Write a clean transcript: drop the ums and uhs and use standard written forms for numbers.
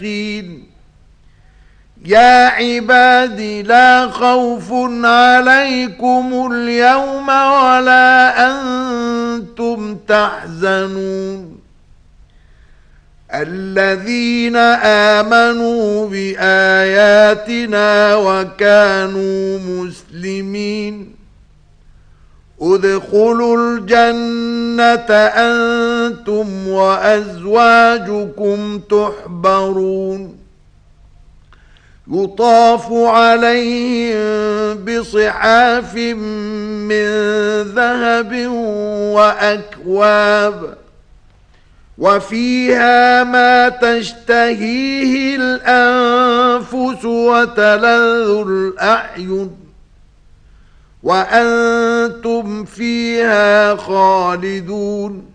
يا عباد لا خوف عليكم اليوم ولا أنتم تحزنون الذين آمنوا بآياتنا وكانوا مسلمين ادخلوا الجنة أنتم وأزواجكم تحبرون يطاف عليهم بصحاف من ذهب وأكواب وفيها ما تشتهيه الأنفس وتلذ الأعين وأنتم فيها خالدون